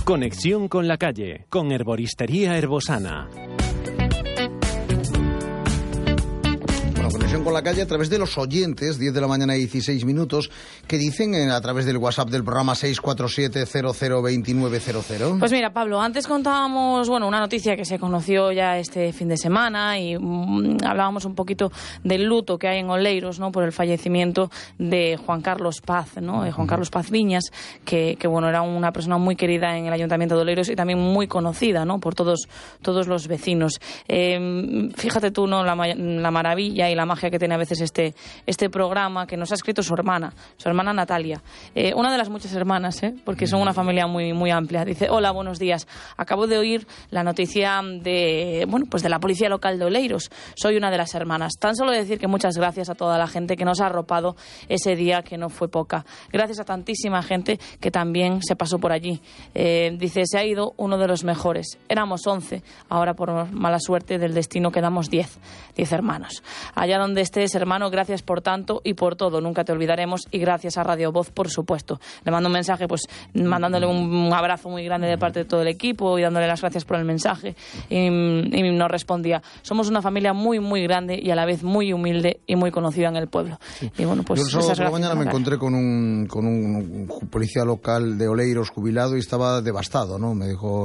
Conexión con la calle, con Herboristería Herbosana. Conexión con la calle a través de los oyentes, 10 de la mañana y 16 minutos, que dicen a través del WhatsApp del programa 647-002900. Pues mira, Pablo, antes contábamos, una noticia que se conoció ya este fin de semana y hablábamos un poquito del luto que hay en Oleiros, ¿no?, por el fallecimiento de Juan Carlos Paz, ¿no?, Juan Carlos Paz Viñas, que era una persona muy querida en el Ayuntamiento de Oleiros y también muy conocida, ¿no?, por todos los vecinos. Fíjate tú, ¿no?, la maravilla y la magia que tiene a veces este programa, que nos ha escrito su hermana Natalia, una de las muchas hermanas, porque son una familia muy, muy amplia. Dice: hola, buenos días, acabo de oír la noticia de la policía local de Oleiros, soy una de las hermanas. Tan solo decir que muchas gracias a toda la gente que nos ha arropado ese día, que no fue poca. Gracias a tantísima gente que también se pasó por allí. Dice: se ha ido uno de los mejores, éramos 11, ahora por mala suerte del destino quedamos 10 hermanos. Allá donde estés, hermano, gracias por tanto y por todo, nunca te olvidaremos, y gracias a Radio Voz, por supuesto. Le mando un mensaje, mandándole un abrazo muy grande de parte de todo el equipo y dándole las gracias por el mensaje, y nos respondía: somos una familia muy, muy grande y a la vez muy humilde y muy conocida en el pueblo. Sí. Y yo el sábado por la mañana me encontré con un policía local de Oleiros jubilado y estaba devastado, ¿no? Me dijo: